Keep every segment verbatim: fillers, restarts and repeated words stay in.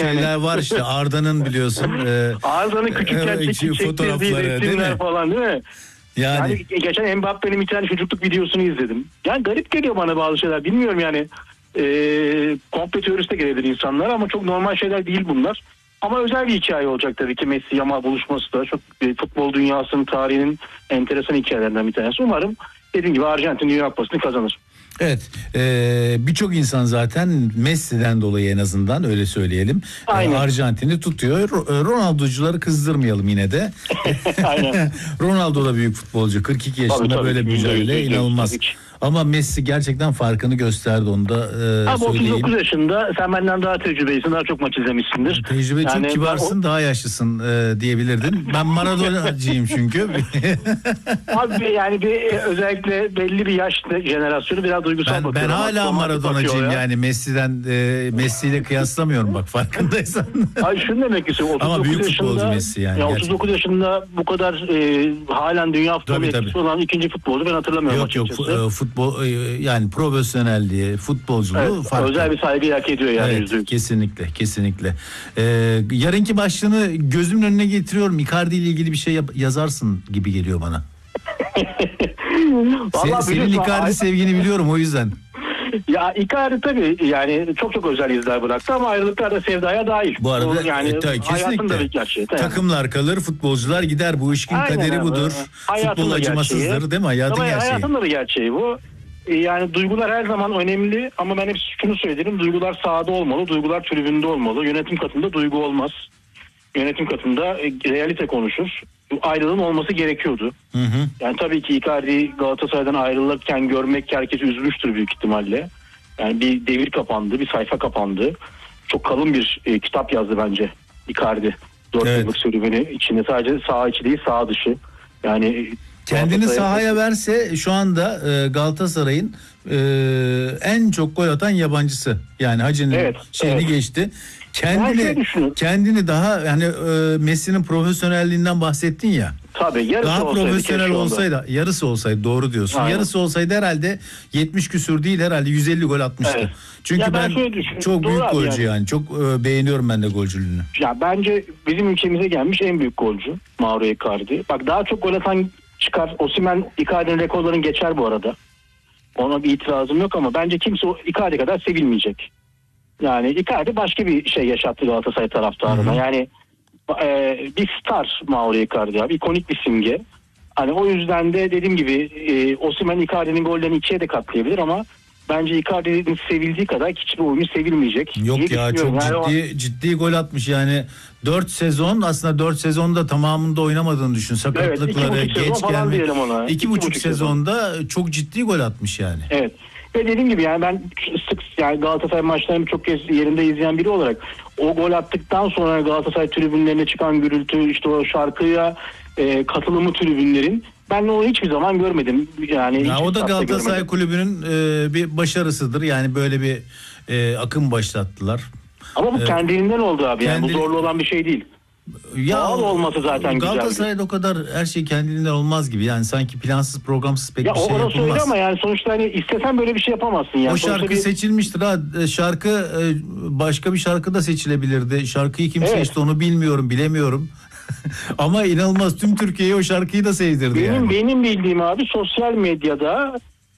şeyler yani. var işte Arda'nın biliyorsun. E, Arda'nın küçükken e, çektiği fotoğrafları resimler falan değil mi? Yani, yani geçen Mbappe'nin bir tane çocukluk videosunu izledim. Yani garip geliyor bana bazı şeyler. Bilmiyorum yani. E, komple teorisi de gelebilir insanlar ama çok normal şeyler değil bunlar. Ama özel bir hikaye olacak tabii ki Messi Yamal buluşması da çok e, futbol dünyasının tarihinin enteresan hikayelerinden bir tanesi. Umarım dediğim gibi Arjantin Dünya Kupası'nı kazanır. Evet, e, birçok insan zaten Messi'den dolayı en azından öyle söyleyelim. E, Arjantin'i tutuyor. Ronaldo'cuları kızdırmayalım yine de. Aynen. Ronaldo da büyük futbolcu. kırk iki yaşında tabii, tabii. Böyle bir mücadele inanılmaz. Ama Messi gerçekten farkını gösterdi, onu da e, Abi söyleyeyim. otuz dokuz yaşında, sen benden daha tecrübelisin, daha çok maç izlemişsindir. Tecrübe yani çok kibarsın, o... daha yaşlısın e, diyebilirdin. Ben Maradona'cıyım çünkü. Abi yani bir özellikle belli bir yaş jenerasyonu biraz duygusal ben, bakıyor. Ben hala Maradona'cıyım ya. Yani Messi'den e, Messi ile kıyaslamıyorum bak, farkındaysan. Ay şunu demek istiyorum. Ama büyük futbolcu Messi yani. Ya otuz dokuz yaşında bu kadar e, halen dünya futbolu etkisi olan ikinci futbolcu ben hatırlamıyorum yok, açıkçası. Yok yok futbol yani profesyonelliği, futbolculuğu evet, farklı. Özel bir saygı hak ediyor yani. Evet, kesinlikle kesinlikle. Ee, yarınki başlığını gözümün önüne getiriyorum. Icardi ile ilgili bir şey yap- yazarsın gibi geliyor bana. Sen, senin Icardi ay- sevgini biliyorum o yüzden. Ya Icardi tabii yani çok çok özel izler bıraktı ama ayrılıklar da sevdaya dahil. Bu arada o, yani e, tabii, kesinlikle. Gerçeği, takımlar kalır, futbolcular gider. Bu işin aynen kaderi abi. Budur. Hayatın Futbol acımasızdır gerçeği. Değil mi? Hayatın ama gerçeği. Hayatın da gerçeği bu. Yani duygular her zaman önemli ama ben hep şunu söylerim. Duygular sahada olmalı, duygular tribünde olmalı. Yönetim katında duygu olmaz. Yönetim katında realite konuşur. Ayrılığın olması gerekiyordu. Hı hı. Yani tabii ki Icardi Galatasaray'dan ayrılırken görmek herkesi üzmüştür büyük ihtimalle. Yani bir devir kapandı, bir sayfa kapandı. Çok kalın bir e, kitap yazdı bence Icardi. Dört evet. yıllık serüveni içinde, sadece saha içi değil saha dışı. Yani kendini sahaya verse şu anda e, Galatasaray'ın e, en çok gol atan yabancısı. Yani Hacı'nın evet, şeyini evet. geçti. Kendini kendini daha yani e, Messi'nin profesyonelliğinden bahsettin ya. Tabii yarısı daha olsaydı, profesyonel olsaydı, yarısı olsaydı doğru diyorsun. Aynen. Yarısı olsaydı herhalde yetmiş küsür değil herhalde yüz elli gol atmıştı. Evet. Çünkü ya ben, ben çok büyük golcü yani. yani. Çok e, beğeniyorum ben de golcülüğünü. Ya bence bizim ülkemize gelmiş en büyük golcü Mauro Icardi. Bak daha çok gol atan çıkar. Osimhen Icardi'nin rekorlarını geçer bu arada. Ona bir itirazım yok ama bence kimse o Icardi kadar sevilmeyecek. Yani Icardi başka bir şey yaşattı Galatasaray taraftarına. Hı hı. Yani e, bir star Mauro Icardi abi. İkonik bir simge. Hani o yüzden de dediğim gibi e, Osimhen Icardi'nin gollerini ikiye de katlayabilir ama bence Icardi'nin sevildiği kadar hiçbir oyuncu sevilmeyecek. Yok ya çok yani ciddi o... ciddi gol atmış yani. dört sezon aslında dört sezonda tamamında oynamadığını düşün. Sakatlıkları, evet, geç gelme. iki, iki buçuk sezonda sezon. Çok ciddi gol atmış yani. Evet. Ve dediğim gibi yani ben sık yani Galatasaray maçlarını çok kez yerinde izleyen biri olarak o gol attıktan sonra Galatasaray tribünlerine çıkan gürültü, işte o şarkıya e, katılımı tribünlerin, ben onu hiçbir zaman görmedim. Yani ya o da Galatasaray kulübünün e, bir başarısıdır. Yani böyle bir e, akım başlattılar. Ama bu ee, kendiliğinden oldu abi. Yani kendi... bu zorlu olan bir şey değil. Ya doğal olması zaten güzel. Galatasaray'da o kadar her şey kendiliğinden olmaz gibi. Yani sanki plansız programsız pek ya bir şey yapılmaz. Ya o söyle ama yani sonuçta hani istesen böyle bir şey yapamazsın. Yani. O şarkı bir... seçilmiştir ha. Şarkı başka bir şarkı da seçilebilirdi. Şarkıyı kim evet. seçti onu bilmiyorum, bilemiyorum. Ama inanılmaz tüm Türkiye'ye o şarkıyı da sevdirdi benim, yani. Benim bildiğim abi sosyal medyada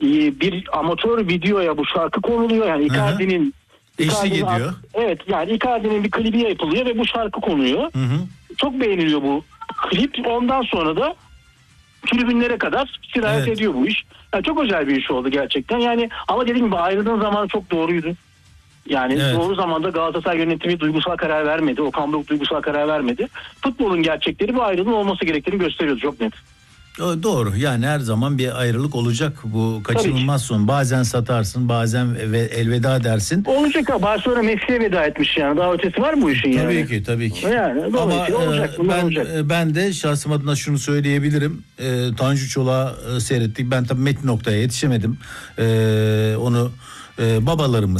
bir amatör videoya bu şarkı konuluyor. Yani Icardi'nin eşlik ediyor. Evet yani Icardi'nin bir klibi yapılıyor ve bu şarkı konuyor. Hı hı. Çok beğeniliyor bu klip. Ondan sonra da tribünlere kadar sirayet evet. ediyor bu iş. Yani çok özel bir iş oldu gerçekten. Yani ama dediğim gibi ayrıldığın zaman çok doğruydu. Yani evet. doğru zamanda Galatasaray yönetimi duygusal karar vermedi. Okan Buruk duygusal karar vermedi. Futbolun gerçekleri bu ayrılığın olması gerektiğini gösteriyordu çok net. Doğru yani her zaman bir ayrılık olacak, bu kaçınılmaz son. Bazen satarsın, bazen elveda dersin. Olacak ha, Barcelona Messi'ye veda etmiş yani, daha ötesi var mı bu işin tabii yani? Tabii ki tabii ki. Yani, ama olacak, ben, olacak. ben de şahsım adına şunu söyleyebilirim. E, Tanju Çolak'ı seyrettik. Ben tabii Metin Oktay'a yetişemedim. E, onu e, babalarımız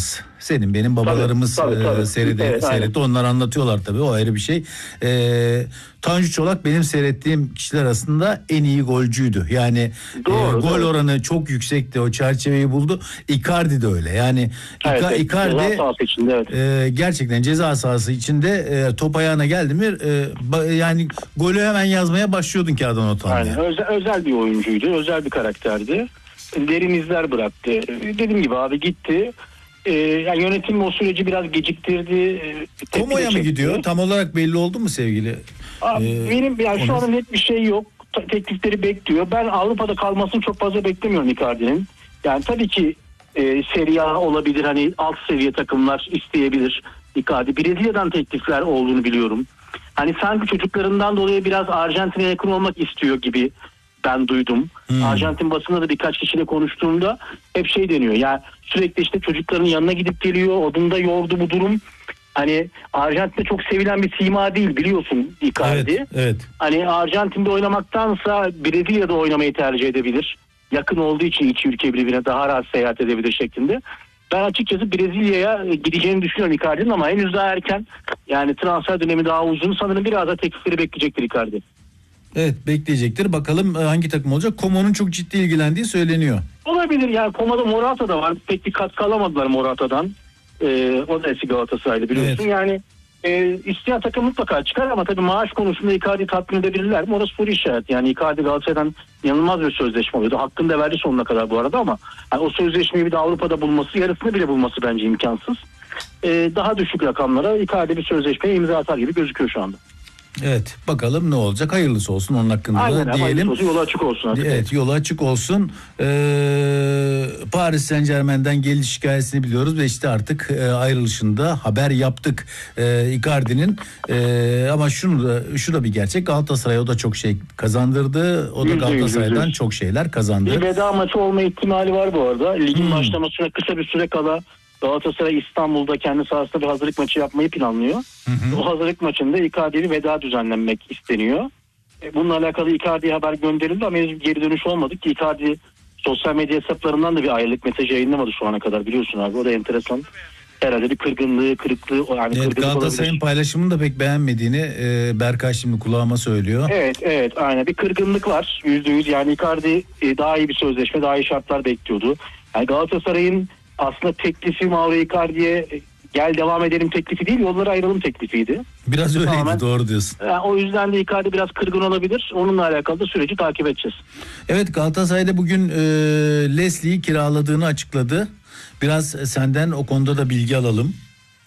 Senin benim babalarımız tabii, tabii, tabii. seyredi, evet, seyretti. Onlar anlatıyorlar tabii, o ayrı bir şey. Ee, Tanju Çolak benim seyrettiğim kişiler arasında en iyi golcüydü. Yani Doğru, e, gol evet. oranı çok yüksekti. O çerçeveyi buldu. Icardi de öyle. Yani evet, Ica, evet. Icardi Ceza sahası içinde, evet. e, gerçekten ceza sahası içinde e, top ayağına geldi mi e, ba, yani golü hemen yazmaya başlıyordun kağıda not almaya. Aynen. Özel, özel bir oyuncuydu. Özel bir karakterdi. Derin izler bıraktı. Dediğim gibi abi gitti. Ee, yani yönetim o süreci biraz geciktirdi. Komo'ya mı gidiyor? Tam olarak belli oldu mu sevgili? Abi, ee, benim yani şu anda net bir şey yok. Teklifleri bekliyor. Ben Avrupa'da kalmasını çok fazla beklemiyorum Icardi'nin. Yani tabii ki e, Serie A olabilir. Hani alt seviye takımlar isteyebilir Icardi. Brezilya'dan teklifler olduğunu biliyorum. Hani sanki çocuklarından dolayı biraz Arjantin'e yakın olmak istiyor gibi ben duydum. Hmm. Arjantin basında da birkaç kişiyle konuştuğumda hep şey deniyor. Yani sürekli işte çocukların yanına gidip geliyor. Odunda yordu bu durum. Hani Arjantin'de çok sevilen bir sima değil, biliyorsun Icardi. Evet, evet. Hani Arjantin'de oynamaktansa Brezilya'da oynamayı tercih edebilir. Yakın olduğu için iki ülke birbirine daha rahat seyahat edebilir şeklinde. Ben açıkçası Brezilya'ya gideceğini düşünüyorum Icardi'nin, ama henüz daha erken. Yani transfer dönemi daha uzun. Sanırım biraz da teklifleri bekleyecektir Icardi. Evet, bekleyecektir. Bakalım hangi takım olacak. Como'nun çok ciddi ilgilendiği söyleniyor. Olabilir. Yani Como'da Morata da var. Pek bir katkı alamadılar Morata'dan. Ee, o da eski Galatasaraylı, biliyorsun. Evet. Yani e, isteyen takım mutlaka çıkar, ama tabii maaş konusunda Icardi tatmin edebilirler mi? Orası soru işareti. Yani Icardi Galatasaray'dan inanılmaz bir sözleşme oluyordu. Hakkını da verdi sonuna kadar bu arada, ama yani o sözleşmeyi bir de Avrupa'da bulması, yarısını bile bulması bence imkansız. Ee, daha düşük rakamlara Icardi bir sözleşmeye imza atar gibi gözüküyor şu anda. Evet, bakalım ne olacak, hayırlısı olsun onun hakkında Aynen, da diyelim. Olsun, yolu açık olsun artık. Evet, yolu açık olsun. Ee, Paris Saint Germain'den geliş hikayesini biliyoruz ve işte artık e, ayrılışında haber yaptık e, Icardi'nin. E, ama şunu da, şu da bir gerçek, Galatasaray o da çok şey kazandırdı. O da Galatasaray'dan çok şeyler kazandı. Bir veda maçı olma ihtimali var bu arada. Ligin hmm. başlamasına kısa bir süre kala Galatasaray İstanbul'da kendi sahasında bir hazırlık maçı yapmayı planlıyor. Hı hı. O hazırlık maçında Icardi'ye veda düzenlenmek isteniyor. Bununla alakalı Icardi'ye haber gönderildi ama henüz geri dönüş olmadı ki Icardi sosyal medya hesaplarından da bir ayrılık mesajı yayınlamadı şu ana kadar, biliyorsun abi. O da enteresan. Herhalde bir kırgınlığı, kırıklığı. Yani evet, Galatasaray'ın paylaşımını da pek beğenmediğini e, Berkay şimdi kulağıma söylüyor. Evet, evet, aynen. Bir kırgınlık var yüzde yüz. Yani Icardi e, daha iyi bir sözleşme, daha iyi şartlar bekliyordu. Yani Galatasaray'ın aslında teklifi Mauro Icardi'ye gel devam edelim teklifi değil, yollara ayrılım teklifiydi. Biraz öyleydi, tamamen, doğru diyorsun. Yani o yüzden de Icardi biraz kırgın olabilir. Onunla alakalı da süreci takip edeceğiz. Evet, Galatasaray'da bugün e, Leslie'yi kiraladığını açıkladı. Biraz senden o konuda da bilgi alalım.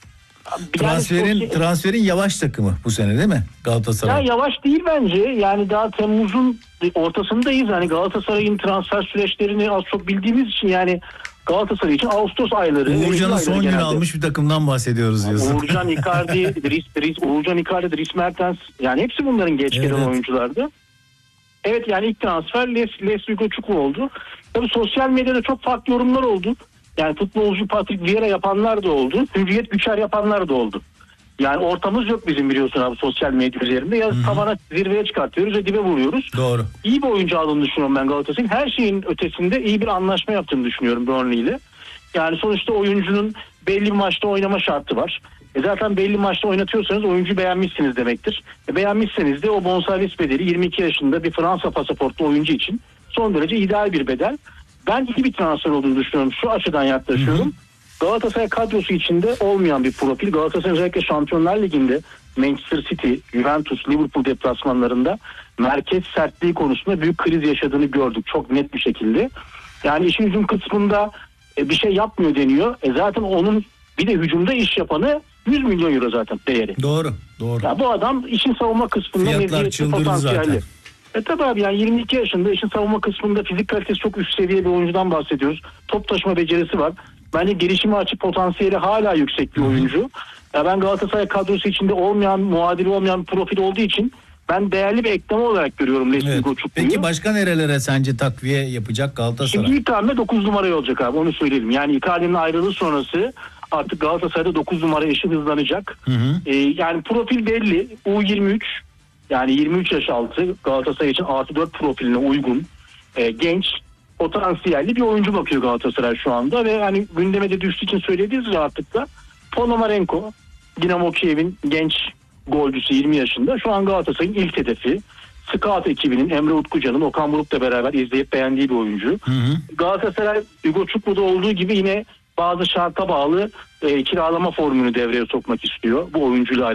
Yani transferin çok... transferin yavaş takımı bu sene değil mi Galatasaray? Ya yavaş değil bence. Yani daha Temmuz'un ortasındayız. Yani Galatasaray'ın transfer süreçlerini az çok bildiğimiz için, yani Galatasaray için Ağustos ayları. Uğurcan'ın son günü almış bir takımdan bahsediyoruz diyorsun. Uğurcan, Icardi, Dries, Dries, Uğurcan, Icardi, Dries Mertens, yani hepsi bunların geç gelen evet. oyunculardı. Evet, yani ilk transfer Les, Les Hugo Çukur oldu. Tabii sosyal medyada çok farklı yorumlar oldu. Yani futbolcu Patrick Vieira yapanlar da oldu. Hürriyet Güçer yapanlar da oldu. Yani ortamız yok bizim, biliyorsun abi, sosyal medya üzerinde. Ya tavana, zirveye çıkartıyoruz ve dibe vuruyoruz. Doğru. İyi bir oyuncu aldığını düşünüyorum ben Galatasaray'ın. Her şeyin ötesinde iyi bir anlaşma yaptığını düşünüyorum Burnley ile. Yani sonuçta oyuncunun belli bir maçta oynama şartı var. E zaten belli maçta oynatıyorsanız oyuncu beğenmişsiniz demektir. E beğenmişseniz de o bonservis bedeli yirmi iki yaşında bir Fransa pasaportlu oyuncu için son derece ideal bir bedel. Ben iyi bir transfer olduğunu düşünüyorum. Şu açıdan yaklaşıyorum. Hı hı. Galatasaray kadrosu içinde olmayan bir profil. Galatasaray özellikle Şampiyonlar Ligi'nde Manchester City, Juventus, Liverpool deplasmanlarında merkez sertliği konusunda büyük kriz yaşadığını gördük. Çok net bir şekilde. Yani işin hücum kısmında e, bir şey yapmıyor deniyor. E zaten onun bir de hücumda iş yapanı yüz milyon euro zaten değeri. Doğru, doğru. Ya bu adam işin savunma kısmında meziyetli, potansiyelli. E tabi abi, yani yirmi iki yaşında, işin savunma kısmında fizik kalitesi çok üst seviye bir oyuncudan bahsediyoruz. Top taşıma becerisi var. Bence gelişime açık potansiyeli hala yüksek bir oyuncu. Ya ben Galatasaray kadrosu içinde olmayan, muadili olmayan bir profil olduğu için ben değerli bir ekleme olarak görüyorum Leslie evet. Goçuklu'yu. Peki başka nerelere sence takviye yapacak Galatasaray? Şimdi ilk hamle dokuz numaraya olacak abi, onu söyleyelim. Yani Icardi'nin ayrılığı sonrası artık Galatasaray'da dokuz numara eşi hızlanacak. Hı hı. Ee, yani profil belli. U yirmi üç, yani yirmi üç yaş altı Galatasaray için artı dört profiline uygun. Ee, genç. potansiyelli bir oyuncu bakıyor Galatasaray şu anda ve hani gündeme de düştüğü için söylediğiniz rahatlıkla Ponomarenko, Dinamo Kiev'in genç golcüsü, yirmi yaşında. Şu an Galatasaray'ın ilk hedefi. Scout ekibinin Emre Utkucan'ın Okan Buruk'la beraber izleyip beğendiği bir oyuncu. Hı hı. Galatasaray Hugo Çuklu'da olduğu gibi yine bazı şarta bağlı e, kiralama formülünü devreye sokmak istiyor bu oyuncuyla